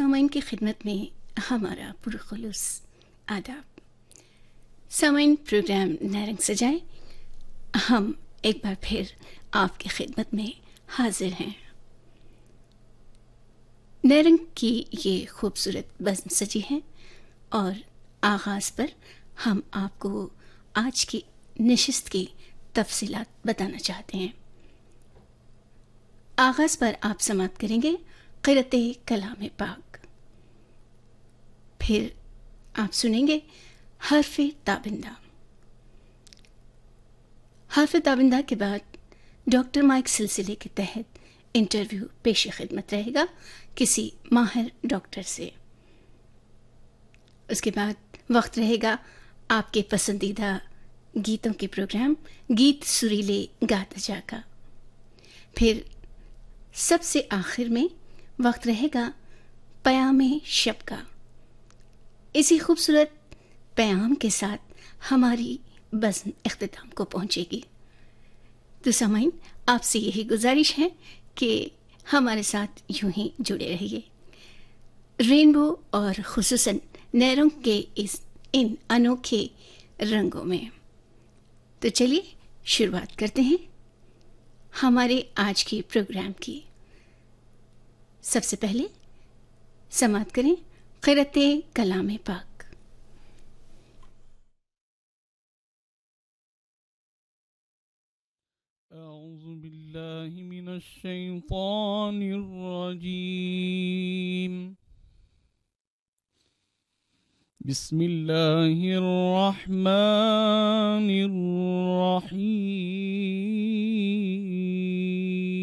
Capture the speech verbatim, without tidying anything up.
सामाइन की खिदमत में हमारा पुरखुलूस आदाब। सामाइन प्रोग्राम नैरंग सजाए हम एक बार फिर आपकी खिदमत में हाजिर हैं। नैरंग की ये खूबसूरत बज़्म सजी है और आगाज़ पर हम आपको आज की नशिस्त की तफसीलात बताना चाहते हैं। आगाज़ पर आप समात करेंगे क़िराते कलाम पाक, फिर आप सुनेंगे हर्फ़े ताबिंदा। हर्फ़े ताबिंदा के बाद डॉक्टर माइक सिलसिले के तहत इंटरव्यू पेश खिदमत रहेगा किसी माहिर डॉक्टर से। उसके बाद वक्त रहेगा आपके पसंदीदा गीतों के प्रोग्राम गीत सुरीले गाता जागा। फिर सबसे आखिर में वक्त रहेगा पयामे शब का। इसी खूबसूरत पयाम के साथ हमारी बज़्म इख्तिताम को पहुंचेगी। तो सामाइन, आपसे यही गुजारिश है कि हमारे साथ यूं ही जुड़े रहिए रेनबो और खुसूसन नैरंग के इस इन अनोखे रंगों में। तो चलिए शुरुआत करते हैं हमारे आज के प्रोग्राम की। सबसे पहले समात करें क़िराते कलाम पाक। अऊज़ु बिल्लाहि मिनश शैतानिर रजीम। बिस्मिल्लाहिर रहमानिर रहीम।